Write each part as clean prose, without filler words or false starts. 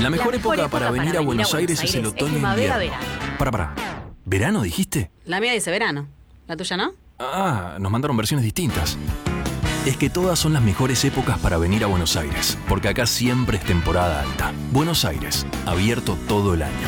La mejor época para venir a Buenos Aires es el otoño e invierno. Para. ¿Verano dijiste? La mía dice verano. ¿La tuya no? Ah, nos mandaron versiones distintas. Es que todas son las mejores épocas para venir a Buenos Aires, porque acá siempre es temporada alta. Buenos Aires, abierto todo el año.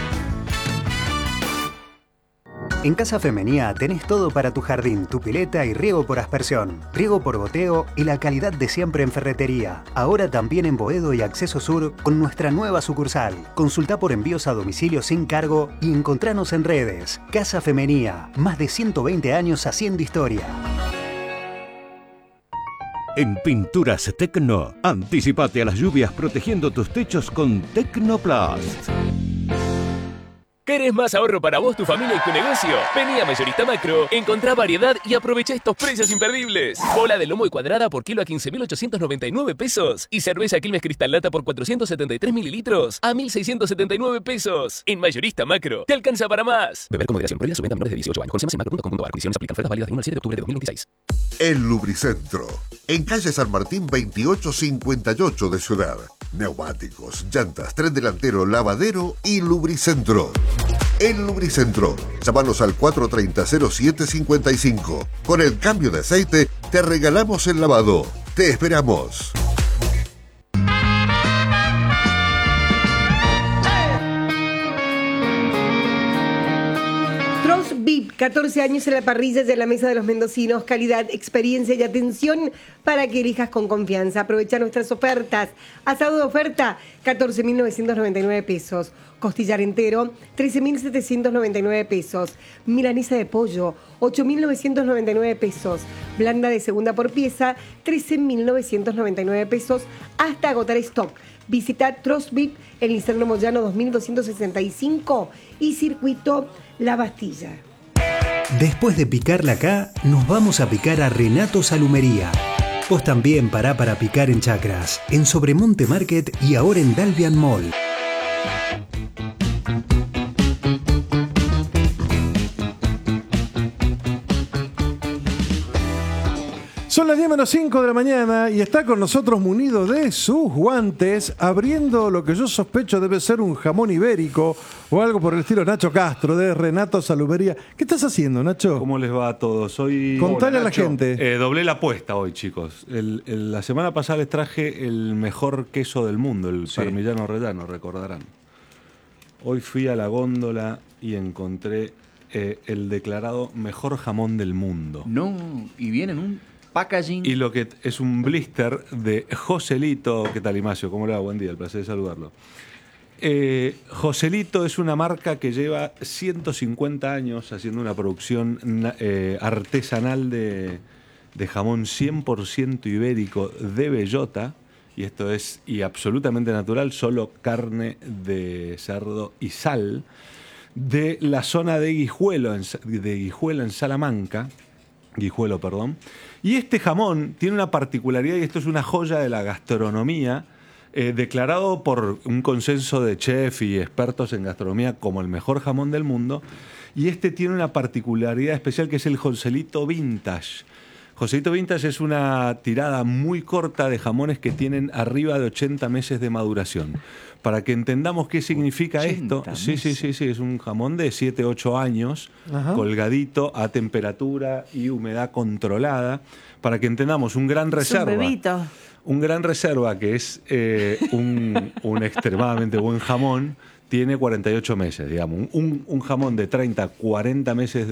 En Casa Femenía tenés todo para tu jardín, tu pileta y riego por aspersión, riego por goteo y la calidad de siempre en ferretería. Ahora también en Boedo y Acceso Sur con nuestra nueva sucursal. Consultá por envíos a domicilio sin cargo y encontranos en redes. Casa Femenía, más de 120 años haciendo historia. En Pinturas Tecno, anticipate a las lluvias protegiendo tus techos con Tecnoplast. ¿Querés más ahorro para vos, tu familia y tu negocio? Vení a Mayorista Macro, encontrá variedad y aprovecha estos precios imperdibles. Bola de lomo y cuadrada por kilo a 15.899 pesos. Y cerveza Quilmes Cristal Lata por 473 mililitros a 1.679 pesos. En Mayorista Macro, te alcanza para más. Beber con moderación. Prohibida su venta a menores de 18 años. Consume en macro.com.ar. Condiciones aplican. Ofertas válidas del 1 al 7 de octubre de 2026. El Lubricentro. En calle San Martín 2858 de Ciudad. Neumáticos, llantas, tren delantero, lavadero y Lubricentro. El Lubricentro. Llámanos al 430-0755. Con el cambio de aceite te regalamos el lavado. Te esperamos. VIP, 14 años en la parrilla de la Mesa de los Mendocinos, calidad, experiencia y atención para que elijas con confianza. Aprovecha nuestras ofertas. Asado de oferta, 14.999 pesos. Costillar entero, 13.799 pesos. Milanesa de pollo, 8.999 pesos. Blanda de segunda por pieza, 13.999 pesos hasta agotar stock. Visita Trost VIP en Lisandro Moyano 2265 y Circuito La Bastilla. Después de picarla acá, nos vamos a picar a Renato Salumería. Vos también pará para picar en Chacras, en Sobremonte Market y ahora en Dalvian Mall. Son las 10:05 de la mañana y está con nosotros munido de sus guantes, abriendo lo que yo sospecho debe ser un jamón ibérico o algo por el estilo, Nacho Castro, de Renato Salumería. ¿Qué estás haciendo, Nacho? ¿Cómo les va a todos? Hoy Contale a la gente. Doblé la apuesta hoy, chicos. La semana pasada les traje el mejor queso del mundo, el parmigiano reggiano, recordarán. Hoy fui a la góndola y encontré el declarado mejor jamón del mundo. No, y viene en un packaging. Y lo que es un blister de Joselito. ¿Qué tal, Imacio? ¿Cómo le va? Buen día, el placer de saludarlo. Joselito es una marca que lleva 150 años haciendo una producción artesanal de jamón 100% ibérico de bellota. Y esto es absolutamente natural, solo carne de cerdo y sal, de la zona de Guijuelo en Salamanca. Guijuelo, perdón. Y este jamón tiene una particularidad, y esto es una joya de la gastronomía, declarado por un consenso de chefs y expertos en gastronomía como el mejor jamón del mundo. Y este tiene una particularidad especial que es el Joselito Vintage. Joselito Vintage es una tirada muy corta de jamones que tienen arriba de 80 meses de maduración. Para que entendamos qué significa esto, sí, es un jamón de 7-8 años, colgadito a temperatura y humedad controlada, para que entendamos un gran reserva. Es un bebito. Un gran reserva que es un extremadamente buen jamón, tiene 48 meses, digamos. Un jamón de 30-40 meses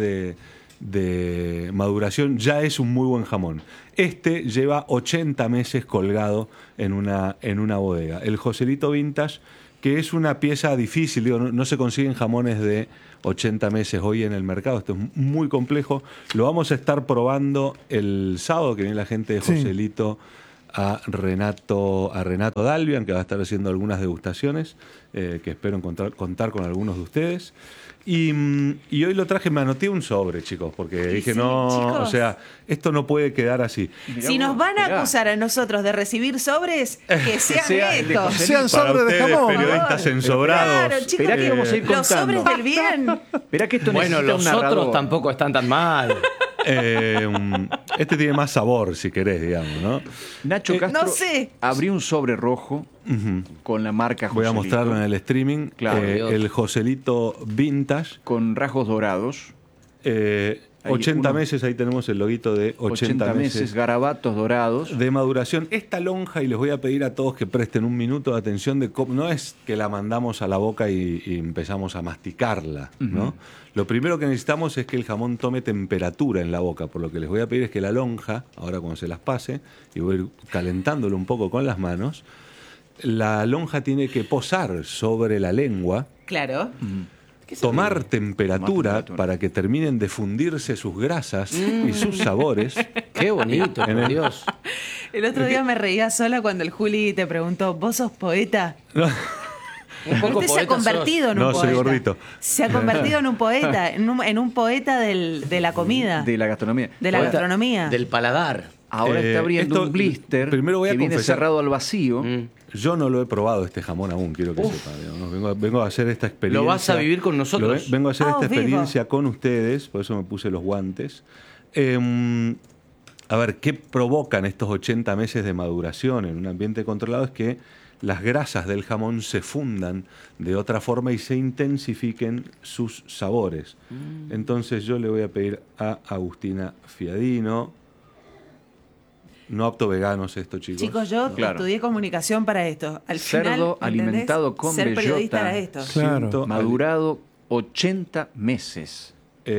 de maduración ya es un muy buen jamón. Este lleva 80 meses colgado en una bodega. El Joselito Vintage, que es una pieza difícil, no se consiguen jamones de 80 meses hoy en el mercado, esto es muy complejo. Lo vamos a estar probando el sábado, que viene la gente de Joselito a Renato Dalvian, que va a estar haciendo algunas degustaciones, que espero contar con algunos de ustedes. Y hoy lo traje, me anoté un sobre, chicos, porque dije, chicos, o sea, esto no puede quedar así. Si nos van a acusar a nosotros de recibir sobres, que sean estos. Sean sobres de jamón. Periodistas ensobrados. Claro, chicos, que vamos a ir los contando. sobres del bien. Esperá que esto bueno, necesita los un narrador. otros tampoco están tan mal. Este tiene más sabor, si querés, digamos, ¿no? Nacho Castro no sé. abrió un sobre rojo con la marca Joselito. Voy a mostrarlo en el streaming. Claro. El Joselito Vintage. Con rasgos dorados. 80 meses, ahí tenemos el loguito de 80 meses. Garabatos dorados. De maduración. Esta lonja, y les voy a pedir a todos que presten un minuto de atención, no es que la mandamos a la boca y empezamos a masticarla, ¿no? Lo primero que necesitamos es que el jamón tome temperatura en la boca, por lo que les voy a pedir es que la lonja, ahora cuando se las pase, y voy a ir calentándolo un poco con las manos, la lonja tiene que posar sobre la lengua. Claro. Tomar temperatura para que terminen de fundirse sus grasas y sus sabores. Qué bonito, por Dios. El otro día me reía sola cuando el Juli te preguntó, ¿vos sos poeta? Un poco Usted se ha convertido en un poeta. No, soy gordito. Se ha convertido en un poeta, en un poeta de la comida. De la gastronomía. De la gastronomía. Del paladar. Ahora está abriendo un blister primero voy a que viene confesar, cerrado al vacío. Yo no lo he probado este jamón aún, quiero que sepan. Vengo a hacer esta experiencia. ¿Lo vas a vivir con nosotros? Vengo a hacer esta vivo. experiencia con ustedes, por eso me puse los guantes. A ver, ¿qué provocan estos 80 meses de maduración en un ambiente controlado? Es que las grasas del jamón se fundan de otra forma y se intensifiquen sus sabores. Entonces yo le voy a pedir a Agustina Fiadino. No apto veganos esto, chicos. Chicos, yo estudié comunicación para esto. Al Cerdo final, alimentado con ser periodista bellota. era esto. Claro. Madurado 80 meses.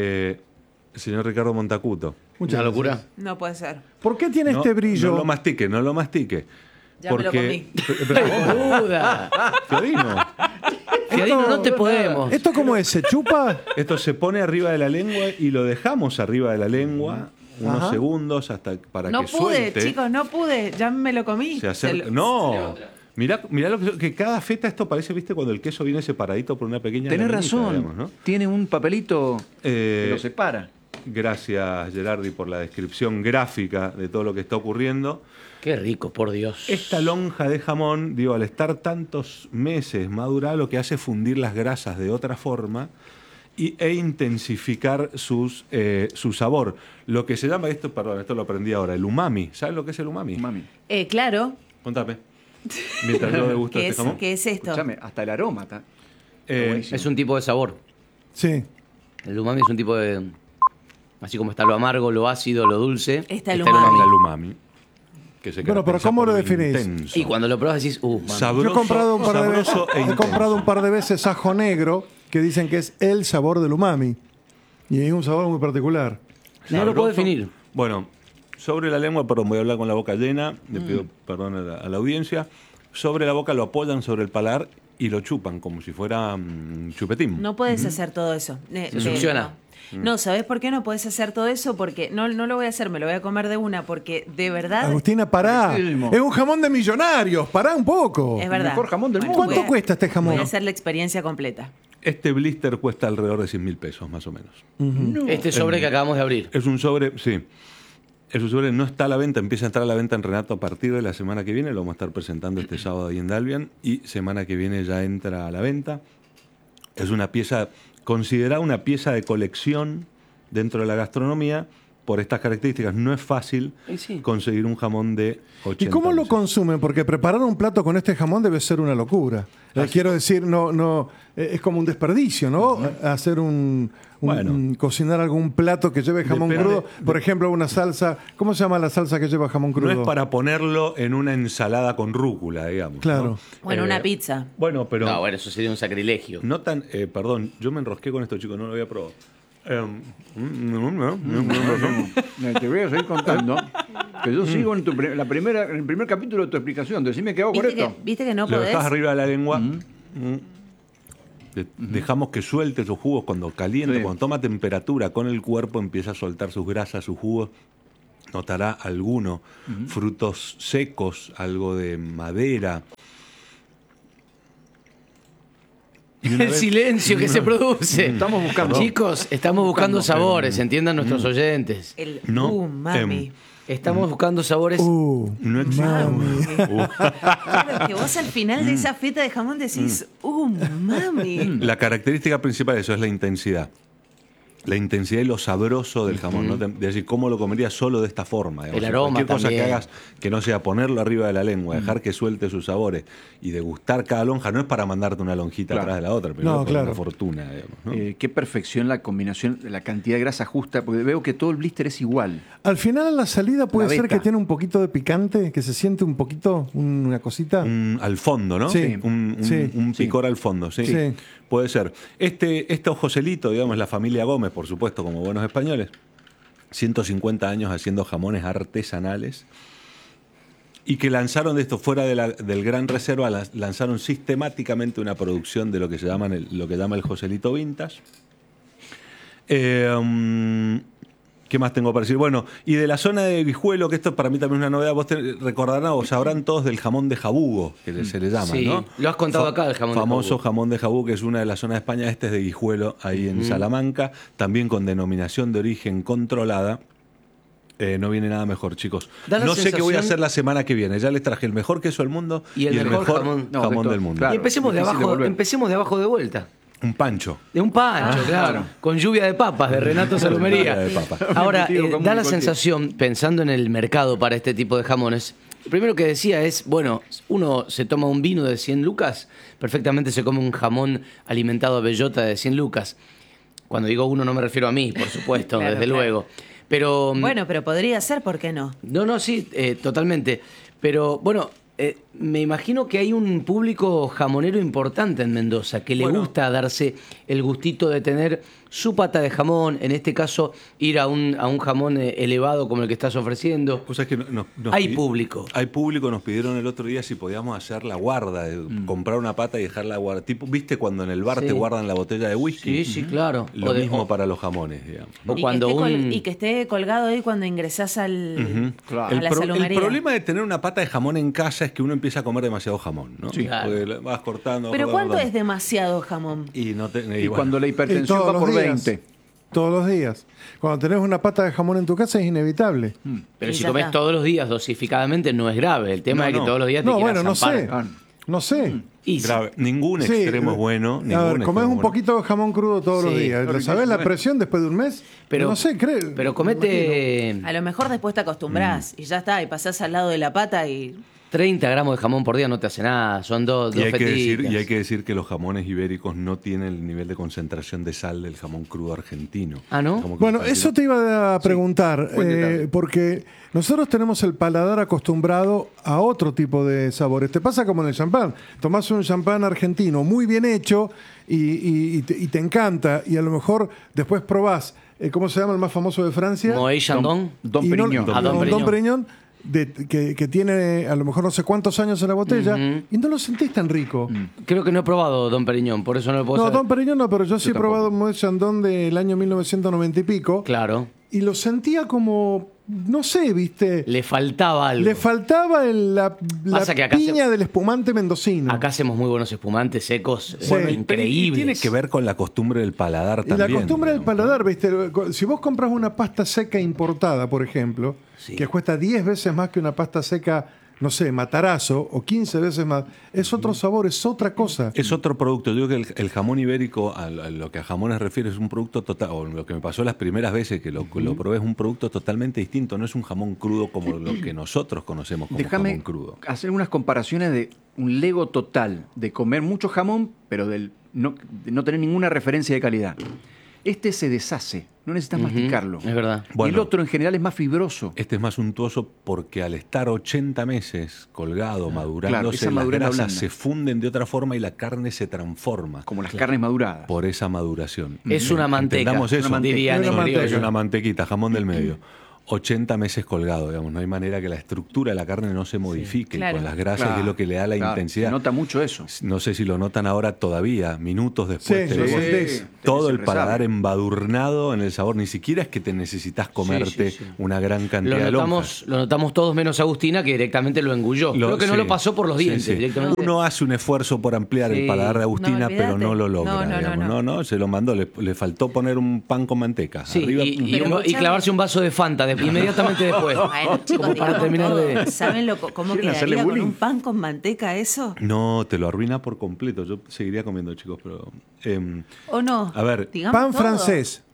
Señor Ricardo Montacuto. Una locura. No puede ser. ¿Por qué tiene este brillo? No lo mastique, no lo mastique. Ya me lo comí. ¡Boluda! Fiadino. Fiadino, no te podemos. ¿Esto cómo es? ¿Se chupa? Esto se pone arriba de la lengua y lo dejamos arriba de la lengua unos segundos hasta para No que pude, suelte. chicos, no pude. Ya me lo comí. Se acerca- No. Mirá lo que cada feta, esto parece, viste, cuando el queso viene separadito por una pequeña Tenés laminita, razón. digamos, ¿no? Tiene un papelito que lo separa. Gracias, Gerardi, por la descripción gráfica de todo lo que está ocurriendo. Qué rico, por Dios. Esta lonja de jamón, digo, al estar tantos meses madurada, lo que hace es fundir las grasas de otra forma e intensificar su sabor. Lo que se llama esto lo aprendí ahora, el umami. ¿Sabes lo que es el umami? Claro. Contame. Mientras yo degusto este jamón. ¿Qué es esto? Escuchame, hasta el aroma está. Es un tipo de sabor. Sí. El umami es un tipo de... Así como está lo amargo, lo ácido, lo dulce. Está el umami. Está el umami. Que se Bueno, pero caracteriza ¿cómo por lo lo definís? intenso. Y cuando lo pruebas decís, mami. Sabroso, Yo he comprado un par de veces, sabroso e he intenso. comprado un par de veces ajo negro que dicen que es el sabor del umami. Y es un sabor muy particular. No lo puedo Sabroso. definir. Bueno, sobre la lengua, perdón, voy a hablar con la boca llena, le pido perdón a la audiencia. Sobre la boca lo apoyan sobre el paladar y lo chupan como si fuera chupetín. No puedes hacer todo eso. Se succiona. No, ¿sabés por qué no puedes hacer todo eso? Porque no lo voy a hacer, me lo voy a comer de una, porque de verdad... Agustina, pará. Riquísimo. Es un jamón de millonarios. Pará un poco. Es verdad. El mejor jamón del mundo. ¿Cuánto Voy a- cuesta este jamón? Voy a hacer la experiencia completa. Este blister cuesta alrededor de 100.000 pesos, más o menos. Este sobre que acabamos de abrir. Es un sobre, sí. Es un sobre, no está a la venta, empieza a entrar a la venta en Renato a partir de la semana que viene. Lo vamos a estar presentando este sábado ahí en Dalbian. Y semana que viene ya entra a la venta. Es una pieza, considerada una pieza de colección dentro de la gastronomía. Por estas características no es fácil conseguir un jamón de 80 ¿Y cómo lo pesos. consumen? Porque preparar un plato con este jamón debe ser una locura. Quiero decir, es como un desperdicio, ¿no? Hacer cocinar algún plato que lleve jamón crudo. Por ejemplo, una salsa. ¿Cómo se llama la salsa que lleva jamón crudo? No es para ponerlo en una ensalada con rúcula, digamos. Claro. ¿no? Bueno, una pizza. Bueno, pero... No, bueno, eso sería un sacrilegio. No tan... perdón, yo me enrosqué con esto, chicos, no lo había probado. Te voy a seguir contando que yo sigo en el primer capítulo de tu explicación. Decime qué hago con esto. ¿Viste que no Lo podés? dejás arriba de la lengua. Dejamos que suelte sus jugos cuando caliente, cuando toma temperatura con el cuerpo, empieza a soltar sus grasas, sus jugos. Notará algunos frutos secos, algo de madera. El silencio que se produce. Estamos buscando. Chicos, estamos buscando sabores, entiendan nuestros oyentes. El No, mami. Estamos buscando sabores. No existe. Claro, que vos al final de esa feta de jamón decís, mami. La característica principal de eso es la intensidad. la intensidad y lo sabroso del jamón, ¿no? De decir, ¿cómo lo comerías solo de esta forma? Digamos, el aroma cualquier cosa también. que hagas que no sea ponerlo arriba de la lengua, dejar que suelte sus sabores y degustar cada lonja, no es para mandarte una lonjita atrás de la otra, pero es una fortuna, digamos, ¿no? Qué perfección la combinación, la cantidad de grasa justa, porque veo que todo el blister es igual. Al final, a la salida puede La ser beta. que tiene un poquito de picante, que se siente un poquito, una cosita. Al fondo, ¿no? Sí. Un picor al fondo, sí. Sí. Puede ser. Este Joselito, digamos, la familia Gómez, por supuesto, como buenos españoles, 150 años haciendo jamones artesanales y que lanzaron de esto fuera del Gran Reserva, lanzaron sistemáticamente una producción de lo que se llama el Joselito Vintage. ¿Qué más tengo para decir? Bueno, y de la zona de Guijuelo, que esto para mí también es una novedad, vos recordarán o sabrán todos del jamón de Jabugo, que se le llama, Sí, ¿no? lo has contado acá, el jamón de famoso Jabugo. jamón de Jabugo, que es una de las zonas de España, este es de Guijuelo, ahí en Salamanca, también con denominación de origen controlada. No viene nada mejor, chicos. No sé qué voy a hacer la semana que viene. Ya les traje el mejor queso del mundo y el mejor jamón del mundo. Claro, y empecemos de abajo de vuelta. Un pancho. De un pancho, claro. Con lluvia de papas, de Renato Salumería. Lluvia de papas. Ahora, da la sensación, pensando en el mercado para este tipo de jamones, lo primero que decía es, bueno, uno se toma un vino de 100 lucas, perfectamente se come un jamón alimentado a bellota de 100 lucas. Cuando digo uno no me refiero a mí, por supuesto, Claro, desde claro. luego. Pero, Bueno, pero podría ser, ¿por qué no? no, sí, totalmente. Pero bueno, me imagino que hay un público jamonero importante en Mendoza que le gusta darse el gustito de tener su pata de jamón, en este caso ir a un jamón elevado como el que estás ofreciendo. Pues es que Hay público. Hay público, nos pidieron el otro día si podíamos hacer la guarda, comprar una pata y dejarla guardar. Tipo, ¿viste cuando en el bar Sí. te guardan la botella de whisky? Sí, claro. Lo mismo para los jamones, digamos. O Y cuando y que esté colgado ahí cuando ingresás a la El salumería. problema de tener una pata de jamón en casa es que uno empieza a comer demasiado jamón, ¿no? Sí. Claro. Porque vas cortando. Pero ¿cuánto cortando. es demasiado jamón? Y, no te, Y bueno. cuando la Y hipertensión todos va los por días. 20. Todos los días. Cuando tenés una pata de jamón en tu casa es inevitable. Pero Y si ya comes está. todos los días dosificadamente no es grave. El tema No, es que no. todos los días te No, quieras bueno, no zampar. sé. No sé. Y sí. Grave. Ningún Sí, extremo es bueno. A ningún ver, comés extremo un bueno. poquito de jamón crudo todos los Sí. días. ¿Lo sabés la presión después de un mes? Pero, no sé, creo. Pero comete A lo mejor después te acostumbrás y ya está, y pasás al lado de la pata y... 30 gramos de jamón por día, no te hace nada. Son dos Y hay, fetitas. que decir que los jamones ibéricos no tienen el nivel de concentración de sal del jamón crudo argentino. Ah, ¿no? El jamón crudo Bueno, argentino. eso te iba a preguntar, buen detalle. porque nosotros tenemos el paladar acostumbrado a otro tipo de sabores. Te pasa como en el champán. Tomás un champán argentino muy bien hecho y te encanta, y a lo mejor después probás, ¿cómo se llama el más famoso de Francia? Moët Chandon. Don Y no- Periñón. Ah, Dom Dom Periñón. Periñón, que tiene a lo mejor no sé cuántos años en la botella, y no lo sentís tan rico. Creo que no he probado Don Periñón, por eso no lo puedo No, saber. Dom Periñón no, pero yo sí he tampoco. probado Moët Chandon del año 1990 y pico. Claro. Y lo sentía como, no sé, ¿viste? Le faltaba algo. Le faltaba la Pasa que acá piña del espumante mendocino. Acá hacemos muy buenos espumantes secos, Sí. Y increíbles. tiene que ver con la costumbre del paladar Y la también. costumbre del digamos, paladar, ¿viste? Si vos compras una pasta seca importada, por ejemplo, Sí. que cuesta 10 veces más que una pasta seca, no sé, Matarazo, o 15 veces más, es otro sabor, es otra cosa. Es otro producto. Yo digo que el jamón ibérico, a lo que a jamones refiere, es un producto total. O lo que me pasó las primeras veces que lo probé, es un producto totalmente distinto. No es un jamón crudo como lo que nosotros conocemos como Déjame jamón crudo. hacer unas comparaciones de un lego total, de comer mucho jamón, pero de no tener ninguna referencia de calidad. Este se deshace, no necesitas masticarlo. Es verdad. Y Bueno. el otro en general es más fibroso. Este es más suntuoso porque al estar 80 meses colgado, madurándose, esa las madurez grasas blanda. se funden de otra forma y la carne se transforma Como las carnes maduradas. por esa maduración. Es una manteca, Entendamos eso. una manteca. dirían Una en manteca. criollo. Es una mantequita, jamón del medio. 80 meses colgado, digamos. No hay manera que la estructura de la carne no se modifique claro. Pues con las grasas, que es lo que le da la Claro, intensidad. Se nota mucho eso. No sé si lo notan ahora todavía, minutos después. Sí, te sí, ves sí. todo Tenés el el paladar resabe. embadurnado en el sabor. Ni siquiera es que te necesitas comerte sí. una gran Lo cantidad de lonjas. notamos todos menos Agustina, que directamente lo engulló. Creo que no sí. lo pasó por los Sí, dientes sí. directamente. Uno hace un esfuerzo por ampliar Sí. el paladar de No, Agustina, pero no lo logra. olvídate. No, digamos. no. No, se lo mandó. Le faltó poner un pan con manteca. Sí, Arriba, y Pero escuchame. clavarse un vaso de Fanta inmediatamente después. Bueno, chicos, Como para digamos terminar todo. de... ¿Saben cómo ¿Quieren hacerle quedaría con bullying? un pan con manteca eso? No, te lo arruina por completo. Yo seguiría comiendo, chicos, pero... ¿O no? A ver, Digamos Pan todo. francés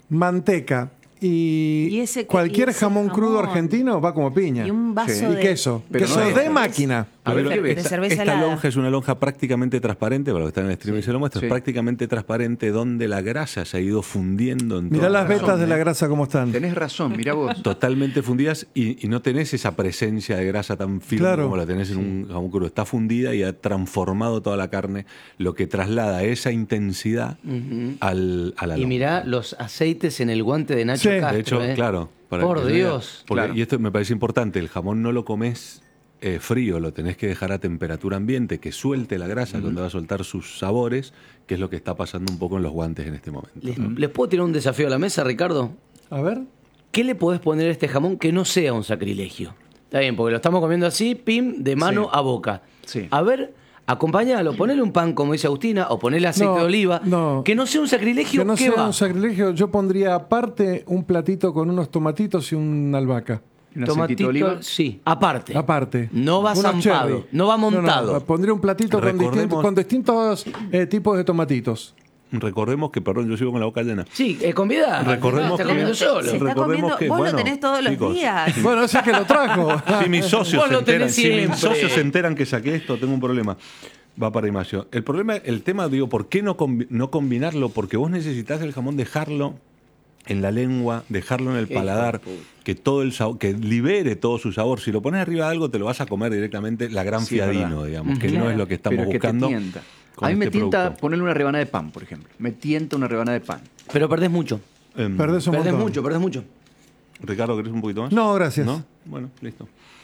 manteca y cualquier jamón crudo argentino va como piña. Y un vaso y de queso. Pero Queso no de es- máquina. A ver, de cerveza esta helada. lonja es una lonja prácticamente transparente, para los que están en el stream y se lo muestro, Sí. es prácticamente transparente donde la grasa se ha ido fundiendo en Mirá toda las la vetas de la grasa como están. Tenés razón, mirá vos. totalmente fundidas y no tenés esa presencia de grasa tan firme Claro. como la tenés en un jamón crudo. Está fundida y ha transformado toda la carne, lo que traslada esa intensidad a la Y lonja. mirá los aceites en el guante de Nacho Sí. Castro. De hecho, claro. Por que- Dios. porque- Claro. Y esto me parece importante, el jamón no lo comes frío, lo tenés que dejar a temperatura ambiente, que suelte la grasa cuando va a soltar sus sabores, que es lo que está pasando un poco en los guantes en este momento. ¿Les puedo tirar un desafío a la mesa, Ricardo? A ver. ¿Qué le podés poner a este jamón que no sea un sacrilegio? Está bien, porque lo estamos comiendo así, pim, de mano Sí. a boca. Sí. A ver, acompáñalo, ponele un pan, como dice Agustina, o ponele aceite No, de oliva. no. Que no sea un sacrilegio, Que no ¿qué sea va? un sacrilegio, yo pondría aparte un platito con unos tomatitos y una albahaca. ¿Un aceitito de oliva? sí, aparte. Aparte. No va Unos zampado, cherry. no va montado. pondría un platito Recordemos- con distintos tipos de tomatitos. Recordemos que, perdón, yo sigo con la boca llena. Sí, con vida. Recordemos está que- comiendo solo. Se está Recordemos comiendo, que, vos bueno, lo tenés todos los chicos, días. Bueno, ese es que lo trajo. Si mis socios Vos se lo enteran, tenés si mis siempre. socios se enteran que saqué esto, tengo un problema. Va para Ignacio. El tema, digo, ¿por qué no combinarlo? Porque vos necesitas el jamón dejarlo en la lengua, dejarlo en el paladar, que todo el sabor, que libere todo su sabor. Si lo pones arriba de algo, te lo vas a comer directamente la gran Sí, es fiadino, verdad. digamos, que no es lo que estamos Pero que buscando. te tienta. con A mí me este tienta producto. ponerle una rebanada de pan, por ejemplo. Me tienta una rebanada de pan. Pero perdés mucho. Perdés un Perdés montón. mucho. Ricardo, ¿querés un poquito más? No, gracias. ¿No? Bueno, listo.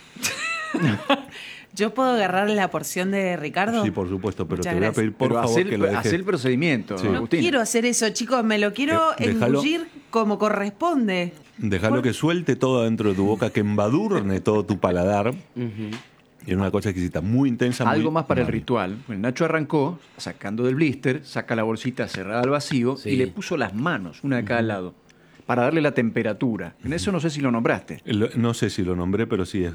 ¿Yo puedo agarrar la porción de Ricardo? Sí, por supuesto, pero Muchas te voy a gracias. pedir, por Pero favor, que lo dejes. hacé el procedimiento, Sí. No Agustín. quiero hacer eso, chicos. Me lo quiero Déjalo. engullir como corresponde. Déjalo que suelte todo dentro de tu boca, que embadurne todo tu paladar. Y es una cosa exquisita, muy intensa. Algo muy más para el amable. ritual. El Nacho arrancó sacando del blister, saca la bolsita cerrada al vacío Sí. y le puso las manos, una de cada lado, para darle la temperatura. En eso no sé si lo nombraste. No sé si lo nombré, pero sí,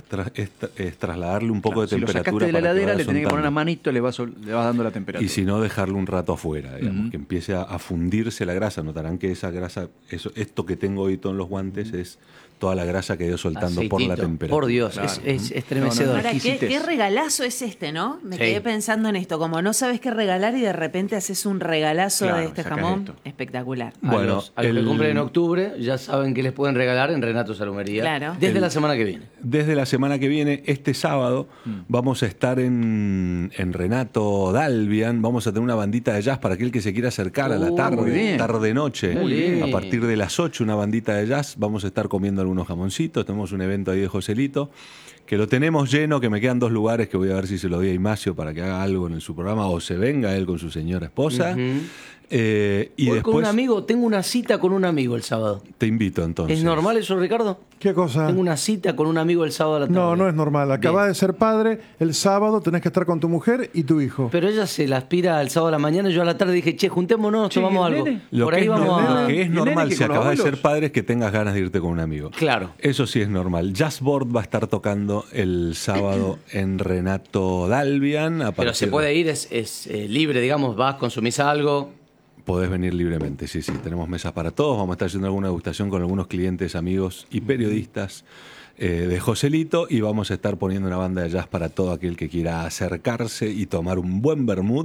es trasladarle un poco Claro, de si lo temperatura. sacaste de la para que heladera, vaya le tenés que poner soltando. una manito, le vas dando la temperatura. Y si no, dejarlo un rato afuera, digamos, que empiece a fundirse la grasa. Notarán que esa grasa, esto que tengo hoy en los guantes, es toda la grasa que he ido soltando por la Aceitito. temperatura. Por Dios, Claro. es estremecedor. Ahora, exquisitez. ¿qué regalazo es este, no? Me Sí. quedé pensando en esto. Como no sabes qué regalar y de repente haces un regalazo Claro, de este sacás jamón. esto. Espectacular. Bueno, a los que el- compren en octubre ya saben que les pueden regalar en Renato Salumería. Claro. Desde la semana que viene. Desde la semana que viene, este sábado, vamos a estar en Renato Dalbian. Vamos a tener una bandita de jazz para aquel que se quiera acercar a la muy bien. tarde-noche. Muy bien. A partir de las 8, una bandita de jazz. Vamos a estar comiendo algunos jamoncitos. Tenemos un evento ahí de Joselito, que lo tenemos lleno, que me quedan 2 lugares que voy a ver si se lo doy a Ignacio para que haga algo en su programa o se venga él con su señora esposa. Y Voy después con un amigo, tengo una cita con un amigo el sábado. te invito entonces. ¿Es normal eso, Ricardo? ¿Qué cosa? Tengo una cita con un amigo el sábado a la tarde. No, no es normal. Acabás de ser padre, el sábado tenés que estar con tu mujer y tu hijo. Pero ella se la aspira al sábado a la mañana y yo a la tarde dije, che, juntémonos, Che, tomamos ¿y el algo. nene? Lo Por que ahí es vamos normal, a... lo que es ¿Y el nene normal que si con los acabas de ser abuelos? padre es que tengas ganas de irte con un amigo. Claro. Eso sí es normal. Jazzboard va a estar tocando el sábado en Renato Dalbian. Pero se puede ir, es libre, digamos, vas, consumís algo. Podés venir libremente, sí, sí. Tenemos mesas para todos. Vamos a estar haciendo alguna degustación con algunos clientes, amigos y periodistas de Joselito. Y vamos a estar poniendo una banda de jazz para todo aquel que quiera acercarse y tomar un buen vermut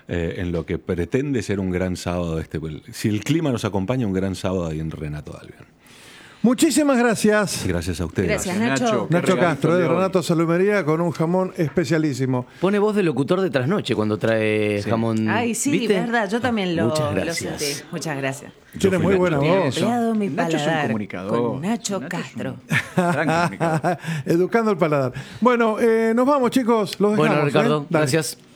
en lo que pretende ser un gran sábado. Si el clima nos acompaña, un gran sábado ahí en Renato Dalbian. Muchísimas gracias. Gracias a ustedes. Gracias, Nacho. Qué Nacho regalito Castro, de de hoy. Renato Salumería, con un jamón especialísimo. Pone voz de locutor de trasnoche cuando trae jamón. Ay, sí, ¿viste? verdad. Yo también lo gracias. sentí. Muchas gracias. Tiene muy buena Tiene voz. eso. Ampliado mi Nacho es un paladar comunicador. con Nacho Nacho es un Castro. gran comunicador. Educando el paladar. Bueno, nos vamos, chicos. Los dejamos. Bueno, Ricardo, Dale. gracias.